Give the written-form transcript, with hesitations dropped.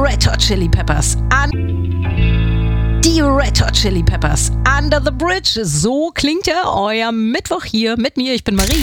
Red Hot Chili Peppers. Die Red Hot Chili Peppers. Under the Bridge. So klingt ja euer Mittwoch hier mit mir. Ich bin Marie.